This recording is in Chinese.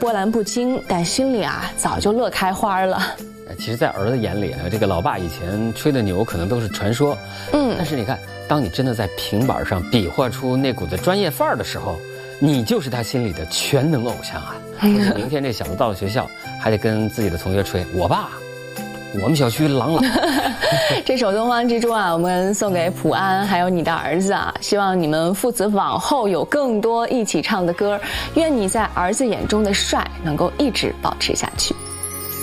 波澜不惊，但心里啊早就乐开花了。 其实，在儿子眼里呢，这个老爸以前吹的牛可能都是传说，但是你看，当你真的在平板上比划出那股子专业范儿的时候，你就是他心里的全能偶像啊！明天这小子到了学校，还得跟自己的同学吹我爸。我们小区朗朗。 这首《东方之珠》啊，我们送给普安还有你的儿子啊，希望你们父子往后有更多一起唱的歌，愿你在儿子眼中的帅能够一直保持下去。